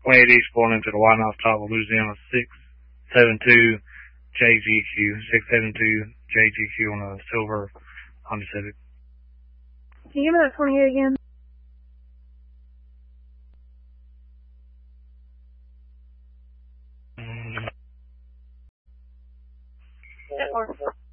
28 East going into the White House Top of Louisiana 672 JGQ, 672 JGQ on a silver Honda Civic. Can you give me that 28 again? That works.